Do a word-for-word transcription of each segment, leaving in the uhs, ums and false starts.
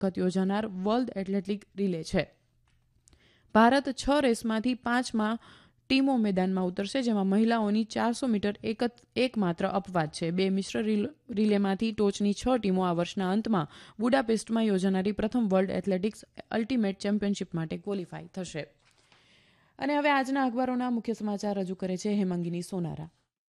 વખત યોજાનાર world athletic relay છે. ભારત છ રેસમાંથી પાંચમાં ટીમો મેદાનમાં ઉતરશે, જેમાં મહિલાઓની ચારસો મીટર એક એક માત્ર અપવાદ છે. બે મિશ્ર રિલેમાંથી ટોચની છ ટીમો આ વર્ષના અંતમાં બુડાપેસ્ટમાં યોજાનારી પ્રથમ વર્લ્ડ એથ્લેટિક્સ અલ્ટિમેટ ચેમ્પિયનશિપ માટે ક્વોલિફાય થશે. અને હવે આજના અખબારોના મુખ્ય સમાચાર રજૂ કરે છે હેમાંગીની સોનારા.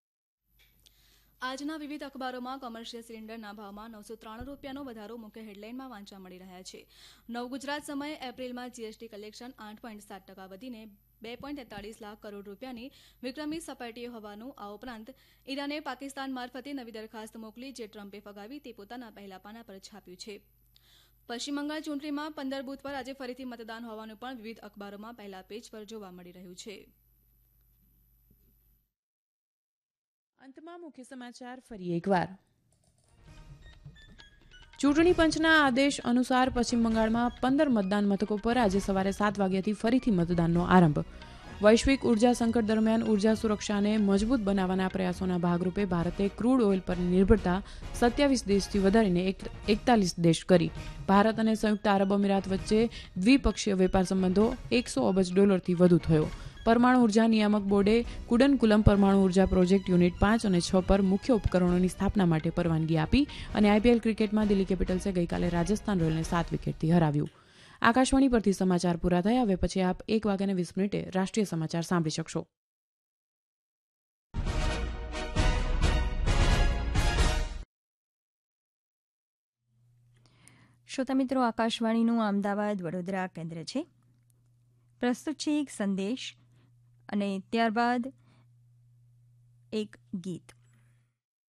આજના વિવિધ અખબારોમાં કોમર્શિયલ સિલિન્ડરના ભાવમાં નવસો ત્રાણું રૂપિયાનો વધારો મુખ્ય હેડલાઇનમાં વાંચવા મળી રહ્યા છે. નવ ગુજરાત સમયે એપ્રિલમાં જીએસટી કલેક્શન આઠ પોઈન્ટ સાત ટકા વધીને બે પોઈન્ટ તેતાળીસ લાખ કરોડ રૂપિયાની વિક્રમી સપાટીએ હોવાનું, આ ઉપરાંત ઈરાને પાકિસ્તાન મારફતે નવી દરખાસ્ત મોકલી જે ટ્રમ્પે ફગાવી તે પોતાના પહેલા પાના પર છાપ્યું છે. પશ્ચિમ બંગાળ ચૂંટણીમાં પંદર બૂથ પર આજે ફરીથી મતદાન હોવાનું પણ વિવિધ અખબારોમાં પહેલા પેજ પર જોવા મળી રહ્યું છે. અંતમાં મુખ્ય સમાચાર ફરી એકવાર. ચૂંટણી પંચના આદેશ અનુસાર પશ્ચિમ બંગાળમાં પંદર મતદાન મથકો પર આજે સવારે સાત વાગ્યાથી ફરીથી મતદાનનો આરંભ. વૈશ્વિક ઉર્જા સંકટ દરમિયાન ઉર્જા સુરક્ષાને મજબૂત બનાવવાના પ્રયાસોના ભાગરૂપે ભારતે ક્રૂડ ઓઇલ પરની નિર્ભરતા સત્યાવીસ દેશથી વધારીને એકતાલીસ દેશ કરી. ભારત અને સંયુક્ત આરબ અમીરાત વચ્ચે દ્વિપક્ષીય વેપાર સંબંધો એકસો અબજ ડોલરથી વધુ થયો. પરમાણુ ઉર્જા નિયામક બોર્ડે કુડનકુલમ પરમાણુ ઉર્જા પ્રોજેક્ટ યુનિટ પાંચ અને છ પર મુખ્ય ઉપકરણોની સ્થાપના માટે પરવાનગી આપી. અને આઈપીએલ ક્રિકેટમાં દિલ્હી કેપિટલ્સે ગઈકાલે રાજસ્થાન રોયલ્સને સાત વિકેટથી હરાવ્યું. આકાશવાણી પરથી સમાચાર પૂરા થયા. હવે પછી આપ એક વાગ્યાને વીસ મિનિટે રાષ્ટ્રીય સમાચાર સાંભળી શકશો. શ્રોતા મિત્રો, આકાશવાણીનું અમદાવાદ વડોદરા કેન્દ્ર છે. પ્રસ્તુત છે એક સંદેશ અને ત્યારબાદ એક ગીત.